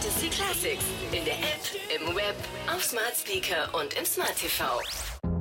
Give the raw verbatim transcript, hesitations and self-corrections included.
Fantasy Classics. In der App, im Web, auf Smart Speaker und im Smart T V.